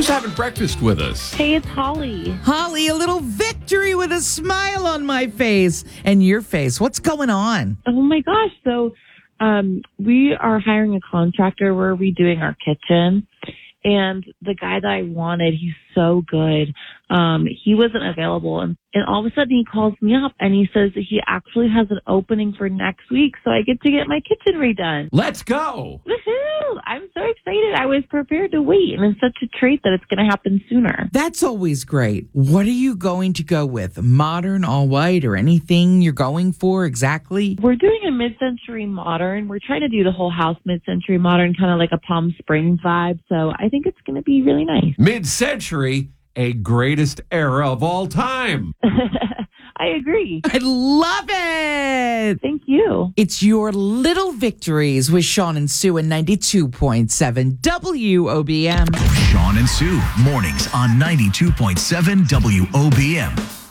Who's having breakfast with us? Hey, it's Holly. Holly, a little victory with a smile on my face and your face. What's going on? Oh my gosh. So, we are hiring a contractor. We're redoing our kitchen. And the guy that I wanted, he's so good. He wasn't available. And all of a sudden he calls me up and he says that he actually has an opening for next week. So I get to get my kitchen redone. Let's go. Woohoo! I'm so excited. I was prepared to wait. And it's such a treat that it's going to happen sooner. That's always great. What are you going to go with? Modern, all white, or anything you're going for exactly? We're doing a mid-century modern. We're trying to do the whole house mid-century modern, kind of like a Palm Springs vibe. So I think it's going to be really nice. Mid-century, a greatest era of all time. I agree. I love it. Thank you. It's your little victories with Sean and Sue in 92.7 WOBM. Sean and Sue, mornings on 92.7 WOBM.